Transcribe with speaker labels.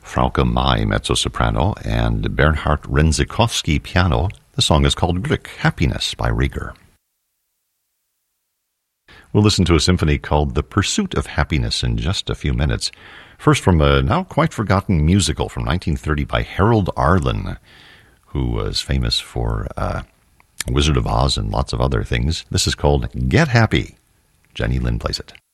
Speaker 1: Frauke Mai, mezzo-soprano, and Bernhard Renzikowski, piano. The song is called Glück, Happiness by Rieger. We'll listen to a symphony called The Pursuit of Happiness in just a few minutes. First, from a now quite forgotten musical from 1930 by Harold Arlen, who was famous for Wizard of Oz and lots of other things. This is called Get Happy. Jenny Lind plays it.